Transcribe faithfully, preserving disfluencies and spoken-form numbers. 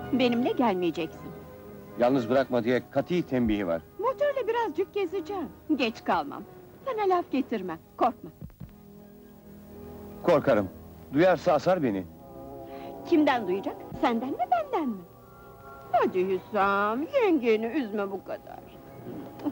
Benimle gelmeyeceksin. Yalnız bırakma diye kati tembihi var. Motorla birazcık gezeceğim. Geç kalmam. Sana laf getirmem, korkma. Korkarım. Duyarsa asar beni. Kimden duyacak? Senden mi, benden mi? Hadi Hüsam, yengeni üzme bu kadar.